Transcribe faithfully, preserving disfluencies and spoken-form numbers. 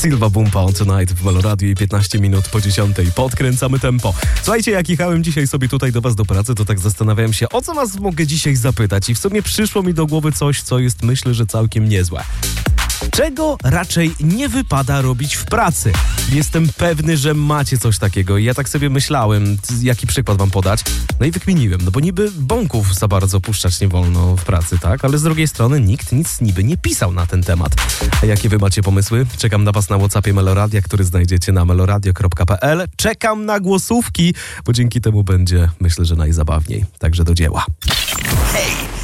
Silva Bumpa on Tonight w Meloradiu i piętnaście minut po dziesiątej. Podkręcamy tempo. Słuchajcie, jak jechałem dzisiaj sobie tutaj do was do pracy, to tak zastanawiałem się, o co was mogę dzisiaj zapytać i w sumie przyszło mi do głowy coś, co jest, myślę, że całkiem niezłe. Czego raczej nie wypada robić w pracy? Jestem pewny, że macie coś takiego i ja tak sobie myślałem, jaki przykład wam podać. No i wykminiłem, no bo niby bąków za bardzo puszczać nie wolno w pracy, tak? Ale z drugiej strony nikt nic niby nie pisał na ten temat. A jakie wy macie pomysły? Czekam na was na WhatsAppie Meloradia, który znajdziecie na meloradio kropka p l. Czekam na głosówki, bo dzięki temu będzie, myślę, że najzabawniej. Także do dzieła. Hej!